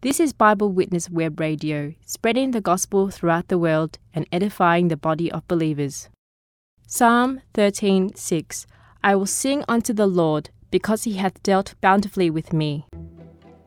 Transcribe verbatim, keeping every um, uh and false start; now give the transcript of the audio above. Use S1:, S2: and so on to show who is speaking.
S1: This is Bible Witness Web Radio, spreading the gospel throughout the world and edifying the body of believers. Psalm thirteen six. I will sing unto the Lord, because he hath dealt bountifully with me.